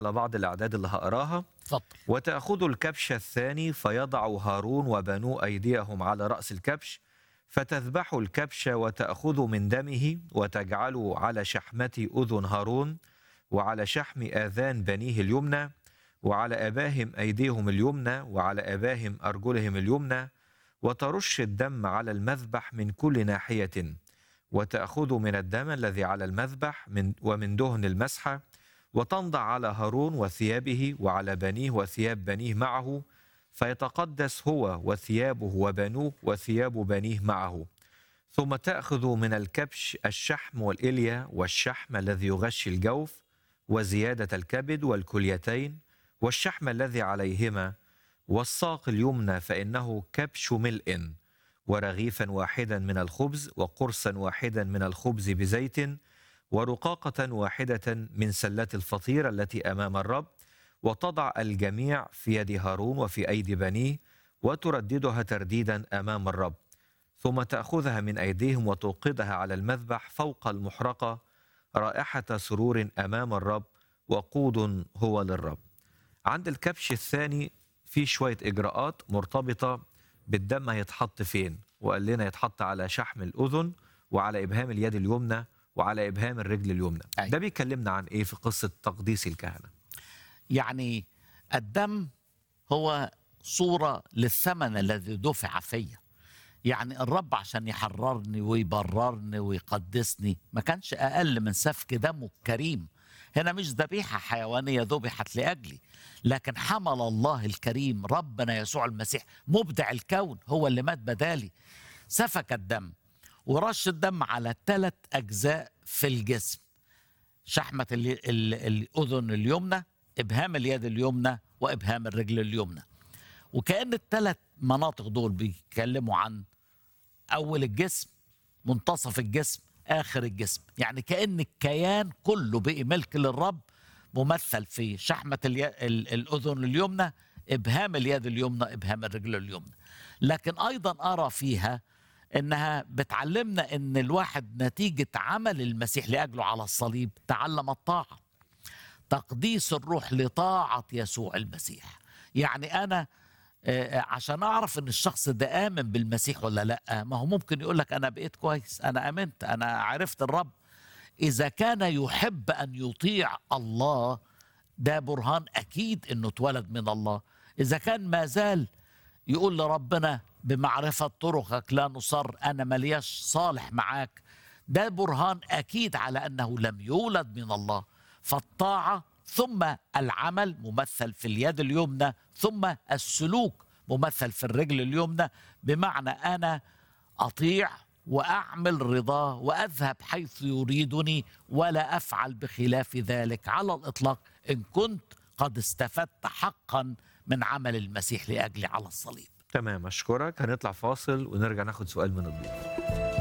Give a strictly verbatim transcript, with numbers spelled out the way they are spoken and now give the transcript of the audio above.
على بعض الأعداد اللي هقراها. اتفضل. وتأخذ الكبش الثاني فيضع هارون وبنو أيديهم على رأس الكبش، فتذبح الكبش وتأخذ من دمه وتجعله على شحمة أذن هارون وعلى شحم آذان بنيه اليمنى وعلى أباهم أيديهم اليمنى وعلى أباهم أرجلهم اليمنى، وترش الدم على المذبح من كل ناحية، وتأخذ من الدم الذي على المذبح من ومن دهن المسحة، وتنضع على هارون وثيابه وعلى بنيه وثياب بنيه معه، فيتقدس هو وثيابه وبنوه وثياب بنيه معه. ثم تأخذ من الكبش الشحم والإلية والشحم الذي يغشي الجوف وزيادة الكبد والكليتين والشحم الذي عليهما والساق اليمنى، فإنه كبش ملء، ورغيفا واحدا من الخبز وقرصا واحدا من الخبز بزيت ورقاقة واحدة من سلات الفطير التي أمام الرب، وتضع الجميع في يد هارون وفي أيدي بنيه وترددها ترديدا أمام الرب. ثم تأخذها من أيديهم وتوقدها على المذبح فوق المحرقة رائحة سرور أمام الرب، وقود هو للرب. عند الكبش الثاني في شوية إجراءات مرتبطة بالدم هيتحط فين، وقال لنا يتحط على شحم الأذن وعلى إبهام اليد اليمنى وعلى إبهام الرجل اليمنى. أي. ده بيكلمنا عن إيه في قصة تقديس الكهنة؟ يعني الدم هو صورة للثمن الذي دفع فيا. يعني الرب عشان يحررني ويبررني ويقدسني ما كانش أقل من سفك دمه الكريم. هنا مش ذبيحة حيوانية ذبحت لأجلي، لكن حمل الله الكريم ربنا يسوع المسيح مبدع الكون هو اللي مات بدالي، سفك الدم ورش الدم على ثلاث أجزاء في الجسم: شحمة ال- ال- الأذن اليمنى، إبهام اليد اليمنى، وإبهام الرجل اليمنى. وكأن الثلاث مناطق دول بيتكلموا عن أول الجسم، منتصف الجسم، آخر الجسم. يعني كأن الكيان كله بقي ملك للرب، ممثل في شحمة الي... ال- الأذن اليمنى، إبهام اليد اليمنى، إبهام الرجل اليمنى. لكن أيضا أرى فيها إنها بتعلمنا إن الواحد نتيجة عمل المسيح لأجله على الصليب تعلم الطاعة، تقديس الروح لطاعة يسوع المسيح. يعني أنا آه، عشان أعرف إن الشخص ده آمن بالمسيح ولا لأ، ما هو ممكن يقول لك أنا بقيت كويس، أنا آمنت، أنا عرفت الرب. إذا كان يحب أن يطيع الله ده برهان أكيد إنه اتولد من الله. إذا كان ما زال يقول لربنا بمعرفة طرقك لا نصر، أنا ملياش صالح معاك، ده برهان أكيد على أنه لم يولد من الله. فالطاعة ثم العمل ممثل في اليد اليمنى، ثم السلوك ممثل في الرجل اليمنى، بمعنى أنا أطيع وأعمل رضاه وأذهب حيث يريدني ولا أفعل بخلاف ذلك على الإطلاق، إن كنت قد استفدت حقا من عمل المسيح لأجلي على الصليب. تمام، أشكرك. هنطلع فاصل ونرجع ناخد سؤال من الضيوف.